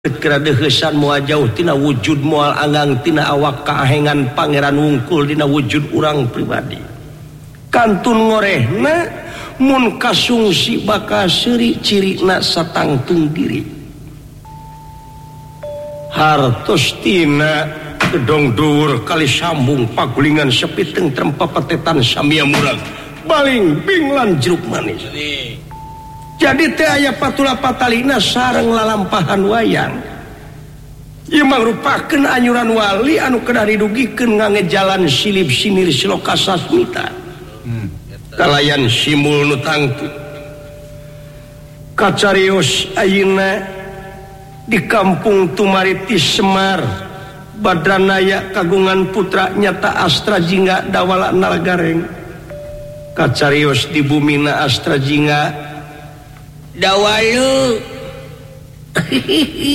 Keradehesan moal jauh tina wujud moal anggang tina awak kaahengan pangeran wungkul dina wujud urang pribadi. Kantun ngorehna mun kasungsi bakal seuri cirina satangtung diri. Hartos tina gedong dhuwur kali sambung pagulingan sepiteng trempapatetan samia murag baling binglan jeruk manis. Jadi teh aya patula patalina sareng lalampahan wayang. Ieu mangrupakeun anyuran wali anu kedah didugikeun ngangejalan silip sinir siloka sasmita. Kalayan simul nu tangtu. Kacarios ayeuna di kampung Tumaritis Semar Badranaya kagungan putra nyata Astra Jingga dawala Nalagareng. Kacarios di bumina Astra Jingga dawayu